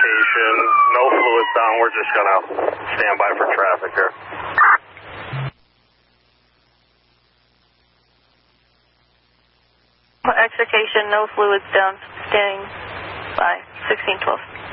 excitation, no fluids down. We're just going to stand by for traffic here. Excitation, no fluids down, standing by, 1612.